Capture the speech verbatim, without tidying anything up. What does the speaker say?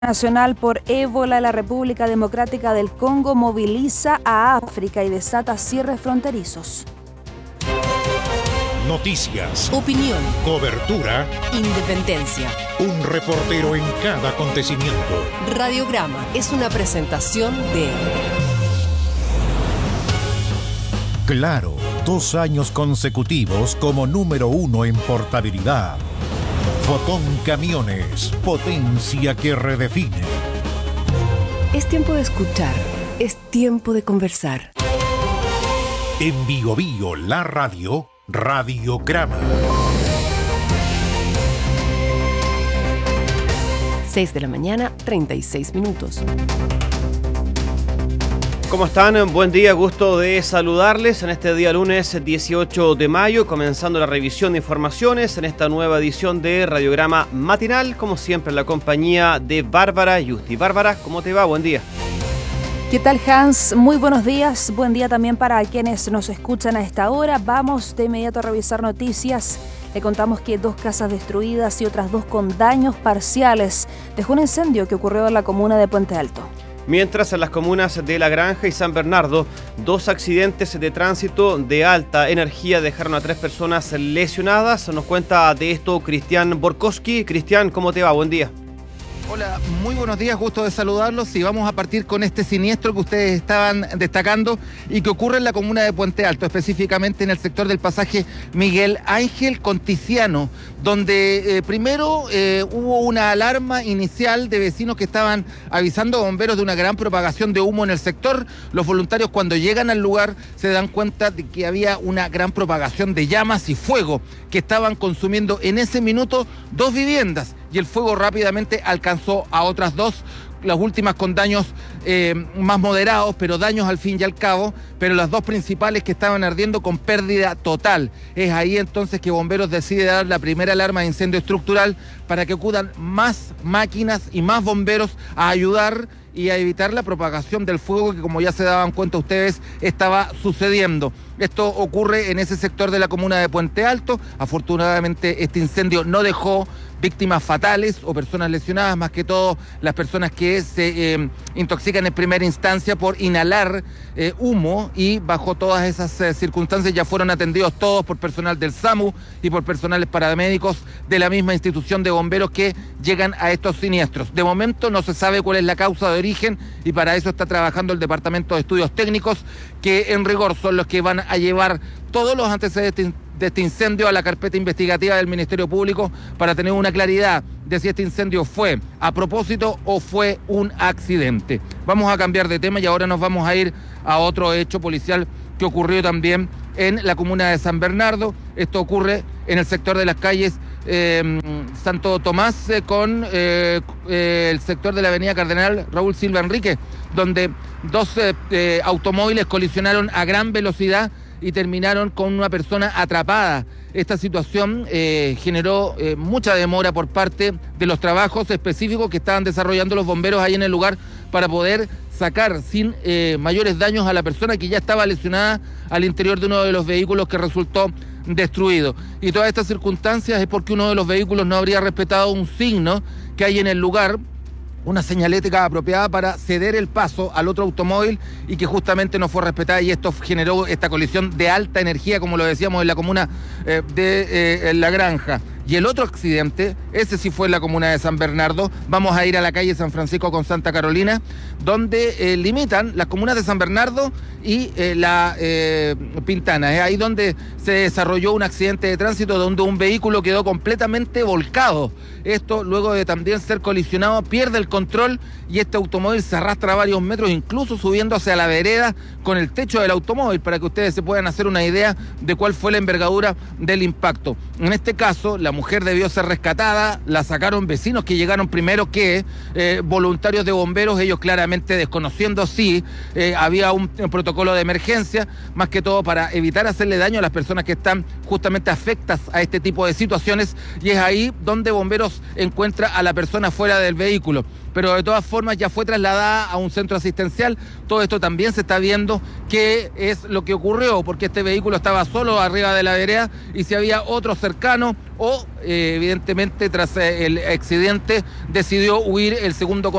Nacional por ébola en la República Democrática del Congo moviliza a África y desata cierres fronterizos. Noticias, opinión, cobertura, independencia. Un reportero en cada acontecimiento. Radiograma es una presentación de Claro, dos años consecutivos como número uno en portabilidad. Fotón Camiones, potencia que redefine. Es tiempo de escuchar, es tiempo de conversar. En Bio Bio, la radio, Radiograma. seis de la mañana, treinta y seis minutos. ¿Cómo están? Buen día, gusto de saludarles en este día lunes dieciocho de mayo, comenzando la revisión de informaciones en esta nueva edición de Radiograma Matinal, como siempre en la compañía de Bárbara Yusti. Bárbara, ¿cómo te va? Buen día. ¿Qué tal, Hans? Muy buenos días. Buen día también para quienes nos escuchan a esta hora. Vamos de inmediato a revisar noticias. Le contamos que dos casas destruidas y otras dos con daños parciales dejó un incendio que ocurrió en la comuna de Puente Alto. Mientras en las comunas de La Granja y San Bernardo, dos accidentes de tránsito de alta energía dejaron a tres personas lesionadas. Nos cuenta de esto Cristian Borkowski. Cristian, ¿cómo te va? Buen día. Hola, muy buenos días, gusto de saludarlos y vamos a partir con este siniestro que ustedes estaban destacando y que ocurre en la comuna de Puente Alto, específicamente en el sector del pasaje Miguel Ángel con Tiziano, donde eh, primero eh, hubo una alarma inicial de vecinos que estaban avisando a bomberos de una gran propagación de humo en el sector. Los voluntarios cuando llegan al lugar se dan cuenta de que había una gran propagación de llamas y fuego que estaban consumiendo en ese minuto dos viviendas. Y el fuego rápidamente alcanzó a otras dos, las últimas con daños eh, más moderados, pero daños al fin y al cabo, pero las dos principales que estaban ardiendo con pérdida total. Es ahí entonces que Bomberos decide dar la primera alarma de incendio estructural para que acudan más máquinas y más bomberos a ayudar y a evitar la propagación del fuego que, como ya se daban cuenta ustedes, estaba sucediendo. Esto ocurre en ese sector de la comuna de Puente Alto. Afortunadamente este incendio no dejó víctimas fatales o personas lesionadas, más que todo las personas que se eh, intoxican en primera instancia por inhalar eh, humo, y bajo todas esas eh, circunstancias ya fueron atendidos todos por personal del SAMU y por personales paramédicos de la misma institución de bomberos que llegan a estos siniestros. De momento no se sabe cuál es la causa de origen y para eso está trabajando el Departamento de Estudios Técnicos, que en rigor son los que van a llevar todos los antecedentes de este incendio a la carpeta investigativa del Ministerio Público para tener una claridad de si este incendio fue a propósito o fue un accidente. Vamos a cambiar de tema y ahora nos vamos a ir a otro hecho policial que ocurrió también en la comuna de San Bernardo. Esto ocurre en el sector de las calles eh, Santo Tomás eh, con eh, eh, el sector de la avenida Cardenal Raúl Silva Enrique, donde dos eh, eh, automóviles colisionaron a gran velocidad y terminaron con una persona atrapada. Esta situación eh, generó eh, mucha demora por parte de los trabajos específicos que estaban desarrollando los bomberos ahí en el lugar para poder sacar sin eh, mayores daños a la persona que ya estaba lesionada al interior de uno de los vehículos que resultó destruido. Y todas estas circunstancias es porque uno de los vehículos no habría respetado un signo que hay en el lugar, una señalética apropiada para ceder el paso al otro automóvil, y que justamente no fue respetada, y esto generó esta colisión de alta energía, como lo decíamos, en la comuna eh, de eh, La Granja. Y el otro accidente, ese sí fue en la comuna de San Bernardo. Vamos a ir a la calle San Francisco con Santa Carolina, donde eh, limitan las comunas de San Bernardo y eh, la eh, Pintana. Es ahí donde se desarrolló un accidente de tránsito donde un vehículo quedó completamente volcado. Esto, luego de también ser colisionado, pierde el control y este automóvil se arrastra varios metros, incluso subiendo hacia la vereda con el techo del automóvil, para que ustedes se puedan hacer una idea de cuál fue la envergadura del impacto. En este caso, la mujer debió ser rescatada, la sacaron vecinos que llegaron primero que eh, voluntarios de bomberos, ellos claramente desconociendo si eh, había un, un protocolo de emergencia, más que todo para evitar hacerle daño a las personas que están justamente afectas a este tipo de situaciones, y es ahí donde bomberos encuentra a la persona fuera del vehículo. pero de todas formas ya fue trasladada a un centro asistencial. Todo esto también se está viendo qué es lo que ocurrió, porque este vehículo estaba solo arriba de la vereda y si había otro cercano o eh, evidentemente tras el accidente decidió huir el segundo